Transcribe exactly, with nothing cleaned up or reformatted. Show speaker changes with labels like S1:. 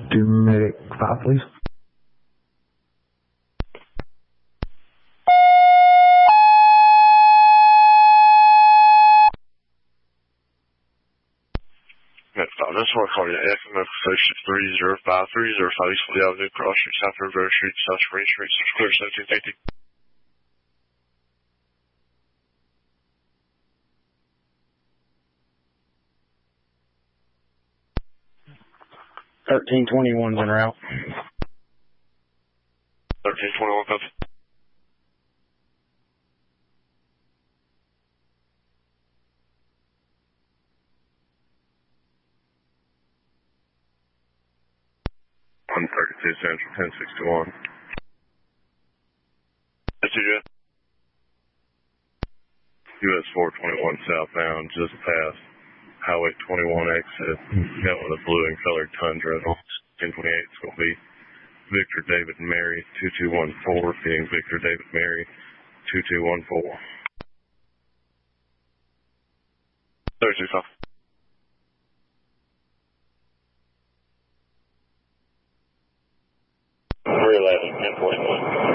S1: Do medic five, please.
S2: Medic five, that's where I call you. F M F station three zero five three zero five East Lee Avenue, Cross Street, South River Street, South Spring Street, Clear seventeen fifty.
S3: thirteen twenty-one's en route.
S2: thirteen twenty-one, copy. one thirty-two Central, ten sixty-one. That's you, Jeff. U S four twenty-one southbound, just past Highway twenty-one exit. Got one of the blue and colored Tundra. ten twenty-eight, it's going to be Victor David Mary, two two one four, being Victor David Mary, two two one four. thirty-two, copy. three eleven, ten forty-one.